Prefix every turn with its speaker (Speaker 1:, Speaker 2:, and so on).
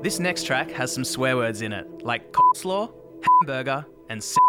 Speaker 1: This next track has some swear words in it, like coleslaw, hamburger, and